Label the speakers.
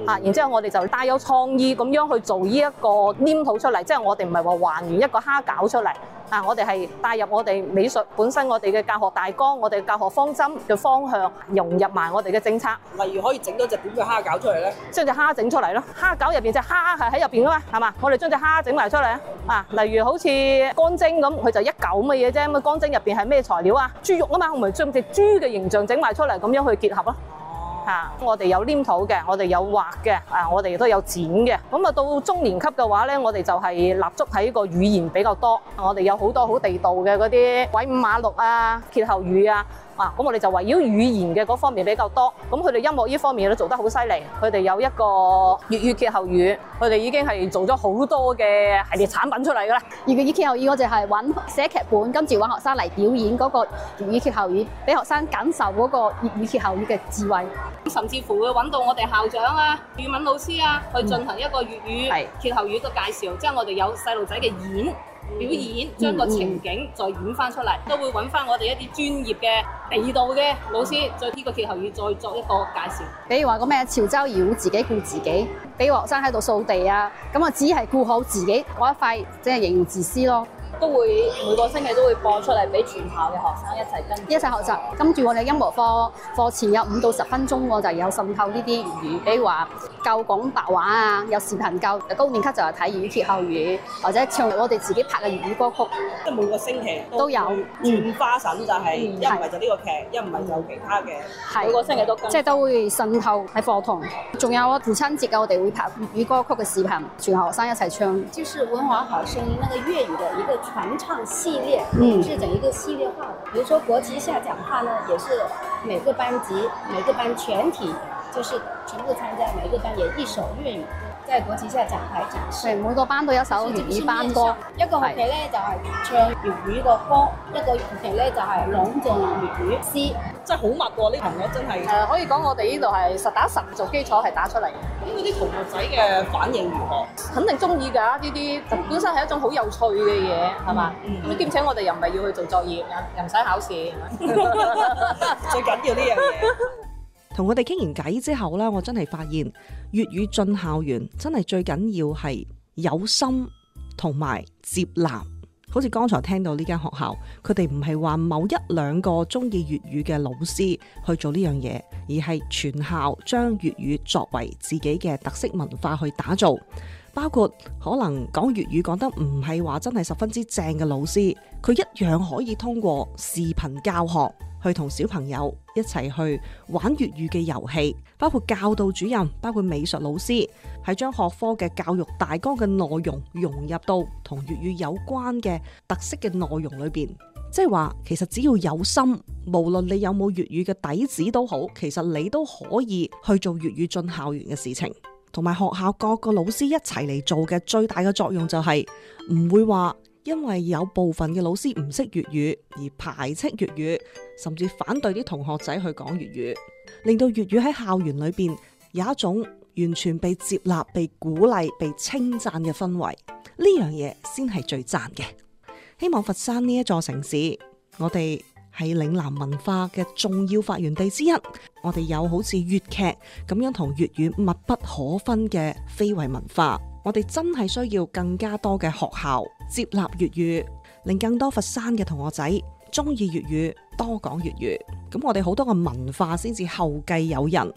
Speaker 1: 然之後我哋就帶有創意咁樣去做呢一個黏土出嚟，即係我哋唔係話還原一個蝦餃出嚟。我哋係帶入我哋美術本身，我哋嘅教學大綱，我哋嘅教學方針嘅方向，融入埋我哋嘅政策。
Speaker 2: 例如可以整到隻點嘅蝦餃出嚟咧？
Speaker 1: 將隻蝦整出嚟咯，蝦餃入邊隻蝦係喺入邊噶嘛，係嘛？我哋將隻蝦整埋出嚟例如好似乾蒸咁，佢就一嚿咁嘅嘢啫。咁乾蒸入邊係咩材料啊？豬肉啊嘛，我咪將隻豬嘅形象整埋出嚟，咁樣去結合咯。我哋有黏土嘅，我哋有畫嘅，我哋亦都有剪嘅。咁到中年級嘅話咧，我哋就係立足喺個語言比較多。我哋有好多好地道嘅嗰啲鬼五馬六歇後語咁我哋就圍繞語言嘅嗰方面比較多。咁佢哋音樂呢方面都做得好犀利。佢哋有一個粵語歇後語，佢哋已經係做咗好多嘅系列產品出嚟㗎啦。
Speaker 3: 粵語歇後語我哋係揾寫劇本，跟住揾學生嚟表演嗰個粵語歇後語，俾學生感受嗰個粵語歇後語嘅智慧。
Speaker 1: 甚至乎會揾到我哋校長語文老師去進行一個粵語歇後語嘅介紹，即係我哋有細路仔嘅表演，將個情景再演翻出嚟，都會揾翻我哋一啲專業嘅地道嘅老師，再呢個歇後語再作一個介紹。
Speaker 3: 比如話個咩潮州謠自己顧自己，俾學生喺度掃地咁只係顧好自己嗰一塊，即係形容自私咯。
Speaker 4: 都會每個星期都會播出嚟俾全校嘅學生一齊
Speaker 3: 學習。跟住我哋音樂課前有5到10分鐘，我就有滲透呢啲粵語，比如話教講白話有視頻教。高年級就係睇粵語歇後語，或者唱我哋自己拍嘅粵語歌曲。
Speaker 2: 即係每個星期
Speaker 3: 都有
Speaker 2: 轉花神，就係一唔係就呢個劇，一唔係就其他嘅。
Speaker 4: 每個星期都
Speaker 3: 即係都會滲透喺課堂。仲有父親節我哋會拍粵語歌曲嘅視頻，全校學生一齊唱。
Speaker 5: 就是文華好聲音那個粵語的一個傳唱系列，是整一個系列化的。比如說國旗下講話呢，也是每個班級、每個班全體，就是全部參加，每個班也一首粵語，在國旗下講台展示。
Speaker 3: 每個班都有一首粵語班歌。
Speaker 5: 一個學期咧就係唱粵語個歌，一個學期咧就係朗誦粵語詩。
Speaker 2: 真係好密喎！呢朋友真係
Speaker 1: 可以講我哋呢度係實打實做基礎係打出嚟。
Speaker 2: 咁嗰啲同學仔嘅反應如何？
Speaker 1: 肯定中意㗎，呢啲本身係一種好有趣嘅嘢，係嘛？咁兼且我哋又唔係要去做作業，又唔使考試，
Speaker 2: 最緊要呢樣嘢。
Speaker 6: 同佢哋傾完偈之後呢，我真係發現粵語進校園真係最緊要係有心同埋接納。好似剛才聽到呢間學校，佢哋唔係話某一兩個中意粵語嘅老師去做呢樣嘢，而係全校將粵語作為自己嘅特色文化去打造。包括可能講粵語講得唔係話真係十分之正嘅老師，佢一樣可以通過視頻教學去同小朋友一齊去玩粵語嘅遊戲，包括教導主任，包括美術老師，係將學科嘅教育大綱嘅內容融入到同粵語有關嘅特色嘅內容裏邊。即係話其實只要有心，無論你有冇粵語嘅底子都好，其實你都可以去做粵語進校園嘅事情。同埋學校各個老師一齊嚟做嘅最大嘅作用就係唔會話因為有部分嘅老師唔識粵語而排斥粵語，甚至反對啲同學仔去講粵語，令到粵語喺校園裏邊有一種完全被接納、被鼓勵、被稱讚嘅氛圍。呢樣嘢先係最讚嘅。希望佛山呢一座城市，我哋係嶺南文化嘅重要發源地之一，我哋有好似粵劇咁樣同粵語密不可分嘅非遺文化，我哋真係需要更加多嘅學校接納粵語，令更多佛山嘅同學仔中意粵語，多講粵語，咁我哋好多嘅文化先至後繼有人，